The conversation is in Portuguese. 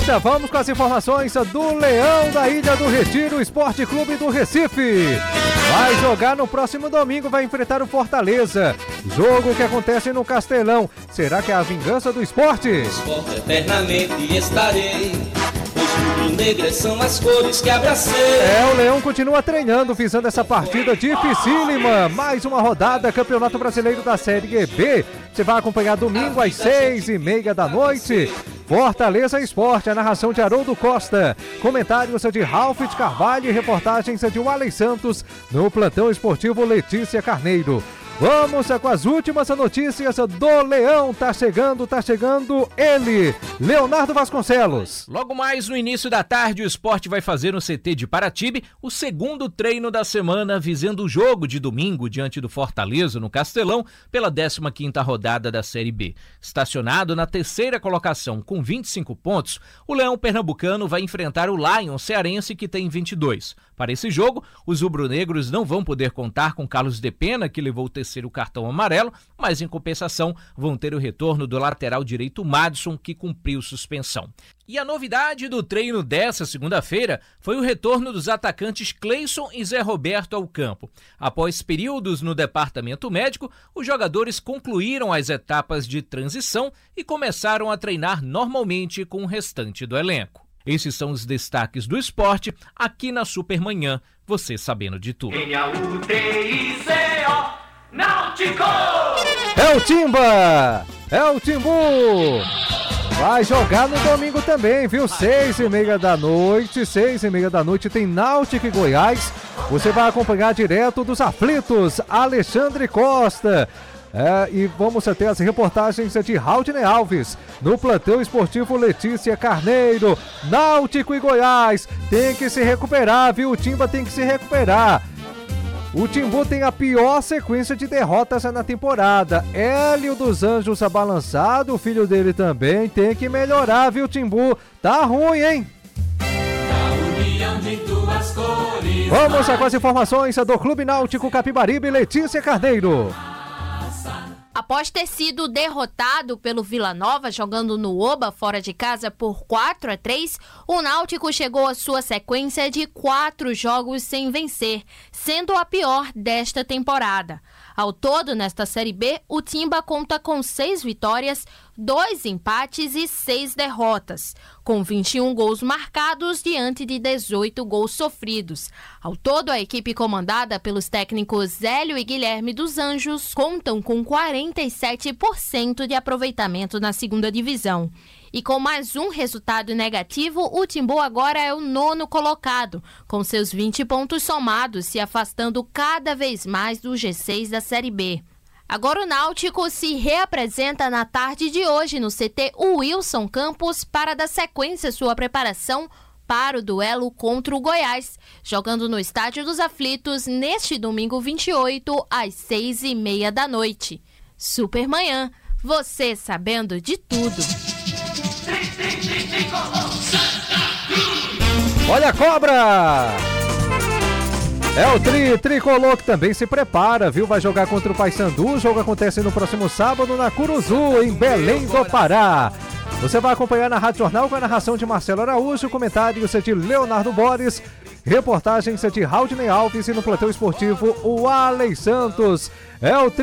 certa, vamos com as informações do Leão da Ilha do Retiro, Esporte Clube do Recife. Vai jogar no próximo domingo, vai enfrentar o Fortaleza. Jogo que acontece no Castelão. Será que é a vingança do esporte? Esporte eternamente estarei. Os rubro-negras são as cores que abracei. O Leão continua treinando, visando essa partida dificílima. Mais uma rodada, Campeonato Brasileiro da Série B. Você vai acompanhar domingo às 6h30 da noite. Fortaleza Esporte, a narração de Haroldo Costa, comentários de Ralf de Carvalho e reportagens de Walley Santos, no plantão esportivo Letícia Carneiro. Vamos com as últimas notícias do Leão. Tá chegando ele, Leonardo Vasconcelos. Logo mais no início da tarde, o esporte vai fazer no CT de Paratibe o segundo treino da semana, visando o jogo de domingo diante do Fortaleza, no Castelão, pela 15ª rodada da Série B. Estacionado na terceira colocação com 25 pontos, o Leão Pernambucano vai enfrentar o Lion cearense, que tem 22. Para esse jogo, os rubro-negros não vão poder contar com Carlos de Pena, que levou o terceiro cartão amarelo, mas em compensação vão ter o retorno do lateral direito Madison, que cumpriu suspensão. E a novidade do treino dessa segunda-feira foi o retorno dos atacantes Cleison e Zé Roberto ao campo. Após períodos no departamento médico, os jogadores concluíram as etapas de transição e começaram a treinar normalmente com o restante do elenco. Esses são os destaques do esporte aqui na Supermanhã, você sabendo de tudo. Náutico! É o Timba! É o Timbu! Vai jogar no domingo também, viu? 6h30 da noite, 6h30 da noite tem Náutico e Goiás. Você vai acompanhar direto dos aflitos, Alexandre Costa. E vamos ter as reportagens de Raudney Alves, no plantão esportivo Letícia Carneiro. Náutico e Goiás tem que se recuperar, viu? O Timba tem que se recuperar. O Timbu tem a pior sequência de derrotas na temporada. Hélio dos Anjos balançado, o filho dele também tem que melhorar, viu, Timbu? Tá ruim, hein? Vamos com as informações do Clube Náutico Capibaribe, Letícia Carneiro. Após ter sido derrotado pelo Vila Nova, jogando no Oba fora de casa por 4-3, o Náutico chegou à sua sequência de 4 jogos sem vencer, sendo a pior desta temporada. Ao todo, nesta Série B, o Timba conta com 6 vitórias, 2 empates e 6 derrotas, com 21 gols marcados diante de 18 gols sofridos. Ao todo, a equipe comandada pelos técnicos Hélio e Guilherme dos Anjos contam com 47% de aproveitamento na segunda divisão. E com mais um resultado negativo, o Timbu agora é o 9º colocado, com seus 20 pontos somados, se afastando cada vez mais do G6 da Série B. Agora o Náutico se reapresenta na tarde de hoje no CT Wilson Campos para dar sequência à sua preparação para o duelo contra o Goiás, jogando no Estádio dos Aflitos neste domingo 28, às 6h30 da noite. Supermanhã, você sabendo de tudo. Olha a cobra! É o tricolor que também se prepara, viu? Vai jogar contra o Paysandu. O jogo acontece no próximo sábado na Curuzu, em Belém do Pará. Você vai acompanhar na Rádio Jornal com a narração de Marcelo Araújo, comentários de Leonardo Borges, reportagens de Raudney Alves e no plantão esportivo o Walley Santos. É o